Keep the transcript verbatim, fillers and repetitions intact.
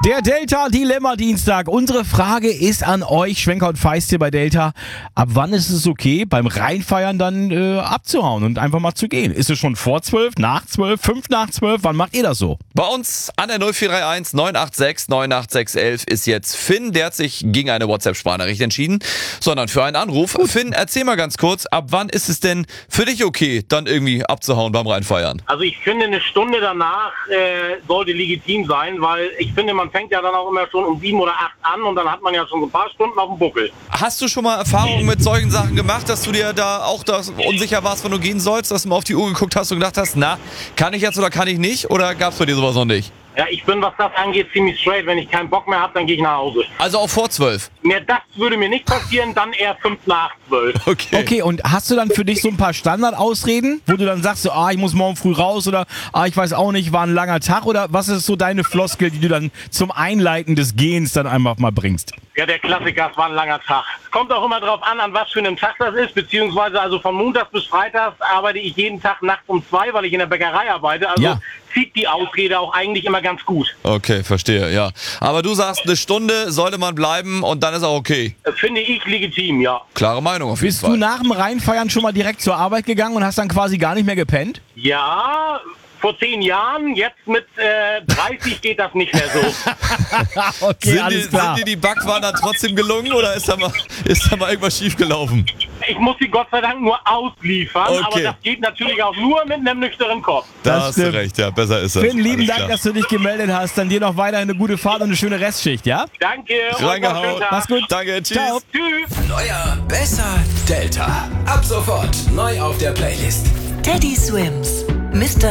Der Delta Dilemma Dienstag. Unsere Frage ist an euch, Schwenker und Feist hier bei Delta. Ab wann ist es okay, beim Reinfeiern dann äh, abzuhauen und einfach mal zu gehen? Ist es schon vor zwölf, nach zwölf, fünf nach zwölf? Wann macht ihr das so? Bei uns an der null vier drei eins neun acht sechs neun acht sechs elf ist jetzt Finn. Der hat sich gegen eine WhatsApp-Sprachnachricht entschieden, sondern für einen Anruf. Gut. Finn, erzähl mal ganz kurz, ab wann ist es denn für dich okay, dann irgendwie abzuhauen beim Reinfeiern? Also ich finde, eine Stunde danach äh, sollte legitim sein, weil ich finde, man fängt ja dann auch immer schon um sieben oder acht an und dann hat man ja schon so ein paar Stunden auf dem Buckel. Hast du schon mal Erfahrungen mit solchen Sachen gemacht, dass du dir da auch das unsicher warst, wann du gehen sollst, dass du mal auf die Uhr geguckt hast und gedacht hast, na, kann ich jetzt oder kann ich nicht? Oder gab es bei dir sowas noch nicht? Ja, ich bin, was das angeht, ziemlich straight. Wenn ich keinen Bock mehr habe, dann gehe ich nach Hause. Also auch vor zwölf? Mir das würde mir nicht passieren, dann eher fünf nach zwölf. Okay. Okay, und hast du dann für dich so ein paar Standardausreden, wo du dann sagst, so, ah, ich muss morgen früh raus oder ah, ich weiß auch nicht, war ein langer Tag, oder was ist so deine Floskel, die du dann zum Einleiten des Gehens dann einfach mal bringst? Ja, der Klassiker, es war ein langer Tag. Kommt auch immer drauf an, an was für einem Tag das ist, beziehungsweise also von Montags bis Freitags arbeite ich jeden Tag nachts um zwei, weil ich in der Bäckerei arbeite. Also Ja. zieht die Ausrede auch eigentlich immer ganz gut. Okay, verstehe, ja. Aber du sagst, eine Stunde sollte man bleiben und dann ist auch okay. Das finde ich legitim, ja. Klare Meinung auf jeden Bist Fall. du nach dem Reinfeiern schon mal direkt zur Arbeit gegangen und hast dann quasi gar nicht mehr gepennt? Ja, vor zehn Jahren, jetzt mit äh, dreißig geht das nicht mehr so. Okay, sind, alles die, klar. sind dir die Backwaren dann trotzdem gelungen oder ist da mal, ist da mal irgendwas schiefgelaufen? Ich muss sie Gott sei Dank nur ausliefern, Okay. aber das geht natürlich auch nur mit einem nüchternen Kopf. Da Das hast du stimmt. recht, ja, besser ist es. Finn, lieben Alles Dank, klar. dass du dich gemeldet hast. Dann dir noch weiter eine gute Fahrt und eine schöne Restschicht, ja? Danke und noch einen Reingehauen. schönen Tag. Mach's gut. Danke, tschüss. Ciao. Tschüss. Neuer, besser, Delta. Ab sofort neu auf der Playlist. Teddy Swims, Mister